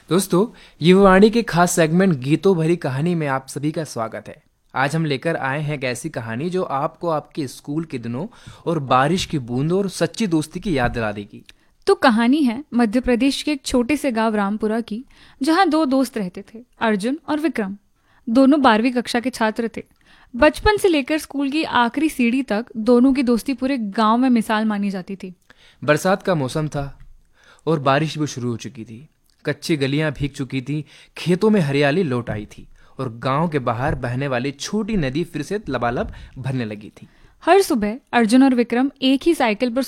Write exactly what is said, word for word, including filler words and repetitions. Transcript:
दोस्तों, युवावाणी के खास सेगमेंट गीतों भरी कहानी में आप सभी का स्वागत है। आज हम लेकर आए हैं एक ऐसी कहानी जो आपको आपके स्कूल के दिनों और बारिश की बूंदों और सच्ची दोस्ती की याद दिला देगी। तो कहानी है मध्य प्रदेश के एक छोटे से गांव रामपुरा की, जहां दो दोस्त रहते थे, अर्जुन और विक्रम। दोनों बारहवीं कक्षा के छात्र थे। बचपन से लेकर स्कूल की आखिरी सीढ़ी तक दोनों की दोस्ती पूरे गांव में मिसाल मानी जाती थी। बरसात का मौसम था और बारिश भी शुरू हो चुकी थी। कच्ची गलियां भीग चुकी थी, खेतों में हरियाली लौट आई थी और गांव के बाहर बहने वाली छोटी नदी फिर से लबालब भरने लगी थी। हर सुबह अर्जुन और विक्रम एक ही साइकिल पर